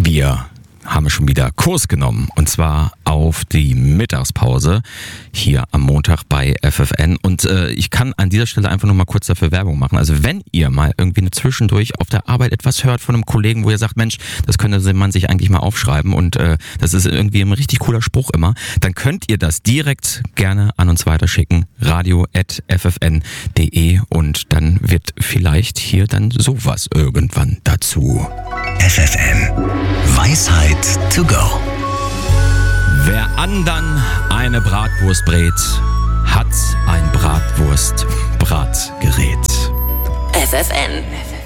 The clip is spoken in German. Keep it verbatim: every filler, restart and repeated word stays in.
Wir haben schon wieder Kurs genommen und zwar auf die Mittagspause hier am Montag bei F F N und äh, ich kann an dieser Stelle einfach nur mal kurz dafür Werbung machen. Also wenn ihr mal irgendwie eine zwischendurch auf der Arbeit etwas hört von einem Kollegen, wo ihr sagt, Mensch, das könnte man sich eigentlich mal aufschreiben und äh, das ist irgendwie ein richtig cooler Spruch immer, dann könnt ihr das direkt gerne an uns weiterschicken, radio at f f n punkt d e und dann wird vielleicht hier dann sowas irgendwann dazu. F F N. Weisheit to go. Wer andern eine Bratwurst brät, hat ein Bratwurst-Bratgerät. F F N.